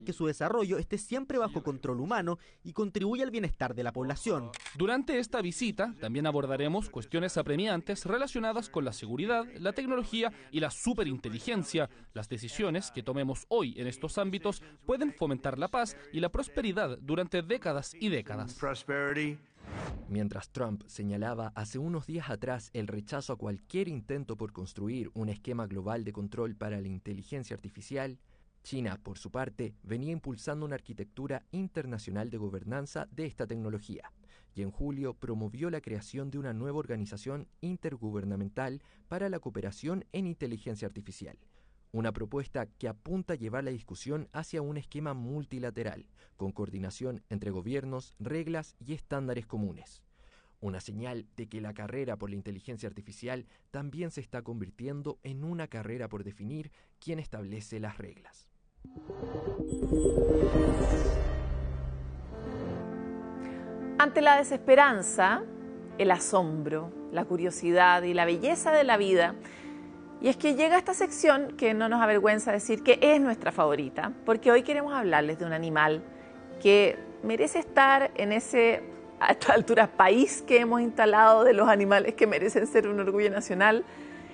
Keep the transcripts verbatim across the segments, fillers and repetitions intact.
que su desarrollo esté siempre bajo control humano y contribuya al bienestar de la población. Durante esta visita también abordaremos cuestiones apremiantes relacionadas con la seguridad, la tecnología y la superinteligencia. Las decisiones que tomemos hoy en estos ámbitos pueden fomentar la paz y la prosperidad durante décadas y décadas. Mientras Trump señalaba hace unos días atrás el rechazo a cualquier intento por construir un esquema global de control para la inteligencia artificial, China, por su parte, venía impulsando una arquitectura internacional de gobernanza de esta tecnología y en julio promovió la creación de una nueva organización intergubernamental para la cooperación en inteligencia artificial, una propuesta que apunta a llevar la discusión hacia un esquema multilateral, con coordinación entre gobiernos, reglas y estándares comunes. Una señal de que la carrera por la inteligencia artificial también se está convirtiendo en una carrera por definir quién establece las reglas. Ante la desesperanza, el asombro, la curiosidad y la belleza de la vida, y es que llega esta sección que no nos avergüenza decir que es nuestra favorita, porque hoy queremos hablarles de un animal que merece estar en ese, a esta altura, país que hemos instalado de los animales que merecen ser un orgullo nacional,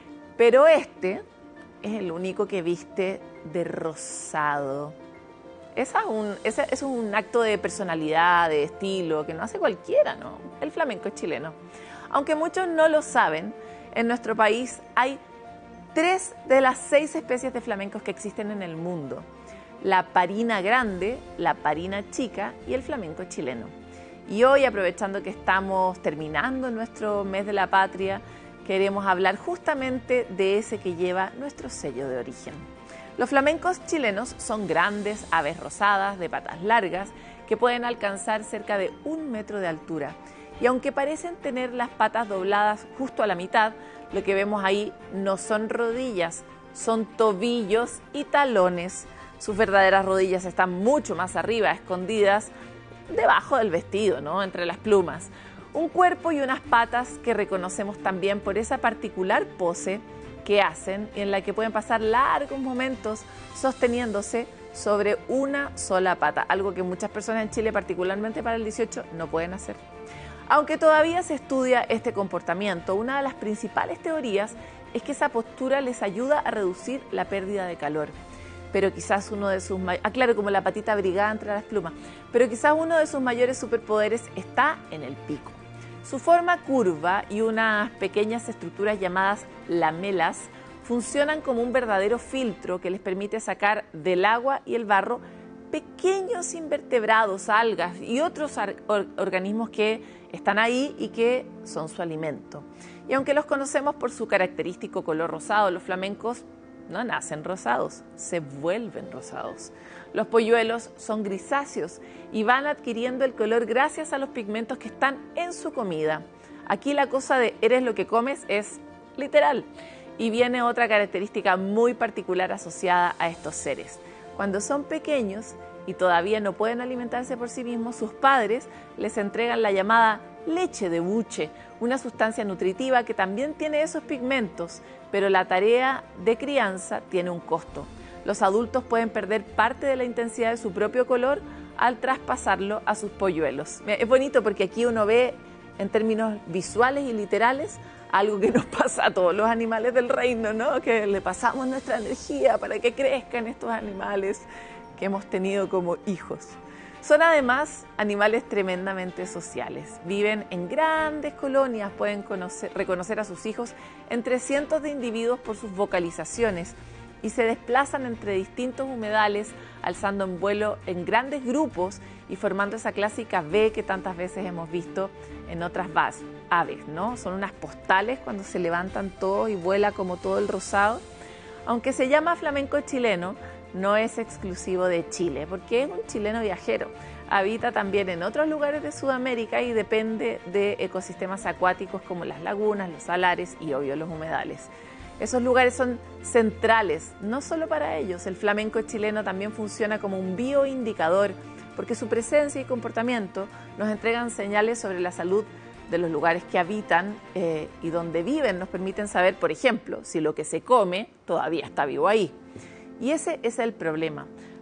pero este es el único que viste de rosado. Esa es un, ese es un acto de personalidad, de estilo, que no hace cualquiera, ¿no? El flamenco es chileno. Aunque muchos no lo saben, en nuestro país hay tres de las seis especies de flamencos que existen en el mundo. La parina grande, la parina chica y el flamenco chileno. Y hoy, aprovechando que estamos terminando nuestro mes de la patria, queremos hablar justamente de ese que lleva nuestro sello de origen. Los flamencos chilenos son grandes aves rosadas de patas largas que pueden alcanzar cerca de un metro de altura. Y aunque parecen tener las patas dobladas justo a la mitad, lo que vemos ahí no son rodillas, son tobillos y talones. Sus verdaderas rodillas están mucho más arriba, escondidas debajo del vestido, ¿no? Entre las plumas. Un cuerpo y unas patas que reconocemos también por esa particular pose que hacen y en la que pueden pasar largos momentos sosteniéndose sobre una sola pata, algo que muchas personas en Chile, particularmente para el dieciocho, no pueden hacer. Aunque todavía se estudia este comportamiento, una de las principales teorías es que esa postura les ayuda a reducir la pérdida de calor. Pero quizás uno de sus mayores, ah, claro, como la patita abrigada entre las plumas, pero quizás uno de sus mayores superpoderes está en el pico. Su forma curva y unas pequeñas estructuras llamadas lamelas funcionan como un verdadero filtro que les permite sacar del agua y el barro pequeños invertebrados, algas y otros or- organismos que están ahí y que son su alimento. Y aunque los conocemos por su característico color rosado, los flamencos no nacen rosados, se vuelven rosados. Los polluelos son grisáceos y van adquiriendo el color gracias a los pigmentos que están en su comida. Aquí la cosa de eres lo que comes es literal. Y viene otra característica muy particular asociada a estos seres. Cuando son pequeños y todavía no pueden alimentarse por sí mismos, sus padres les entregan la llamada leche de buche, una sustancia nutritiva que también tiene esos pigmentos, pero la tarea de crianza tiene un costo. Los adultos pueden perder parte de la intensidad de su propio color al traspasarlo a sus polluelos. Es bonito porque aquí uno ve en términos visuales y literales algo que nos pasa a todos los animales del reino, ¿no? Que le pasamos nuestra energía para que crezcan estos animales que hemos tenido como hijos. Son además animales tremendamente sociales. Viven en grandes colonias, pueden conocer, reconocer a sus hijos entre cientos de individuos por sus vocalizaciones y se desplazan entre distintos humedales, alzando en vuelo en grandes grupos y formando esa clásica V que tantas veces hemos visto en otras aves, ¿no? Son unas postales cuando se levantan todos y vuela como todo el rosado. Aunque se llama flamenco chileno, no es exclusivo de Chile, porque es un chileno viajero. Habita también en otros lugares de Sudamérica y depende de ecosistemas acuáticos como las lagunas, los salares y, obvio, los humedales. Esos lugares son centrales, no solo para ellos. El flamenco chileno también funciona como un bioindicador, porque su presencia y comportamiento nos entregan señales sobre la salud de los lugares que habitan eh, y donde viven. Nos permiten saber, por ejemplo, si lo que se come todavía está vivo ahí. Y ese es el problema.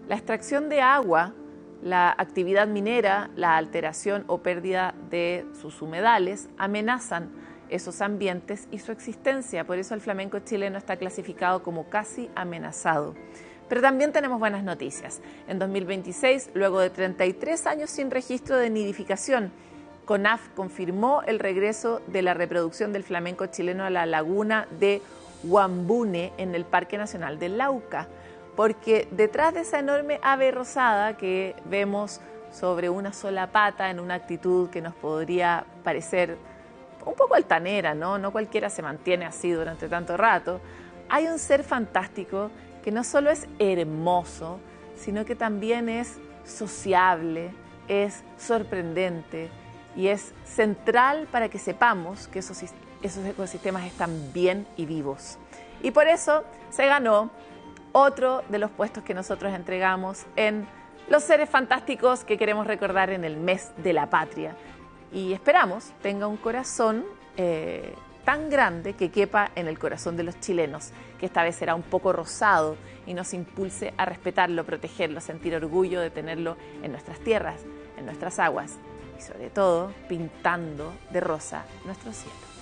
La extracción de agua, la actividad minera, la alteración o pérdida de sus humedales amenazan esos ambientes y su existencia. Por eso el flamenco chileno está clasificado como casi amenazado. Pero también tenemos buenas noticias. En dos mil veintiséis, luego de treinta y tres años sin registro de nidificación, CONAF confirmó el regreso de la reproducción del flamenco chileno a la laguna de Huambune en el Parque Nacional del Lauca, porque detrás de esa enorme ave rosada que vemos sobre una sola pata en una actitud que nos podría parecer un poco altanera, ¿no? No cualquiera se mantiene así durante tanto rato, hay un ser fantástico que no solo es hermoso, sino que también es sociable, es sorprendente y es central para que sepamos que esos, esos ecosistemas están bien y vivos. Y por eso se ganó otro de los puestos que nosotros entregamos en los seres fantásticos que queremos recordar en el mes de la patria. Y esperamos tenga un corazón eh, tan grande que quepa en el corazón de los chilenos, que esta vez será un poco rosado y nos impulse a respetarlo, protegerlo, sentir orgullo de tenerlo en nuestras tierras, en nuestras aguas y sobre todo pintando de rosa nuestro cielo.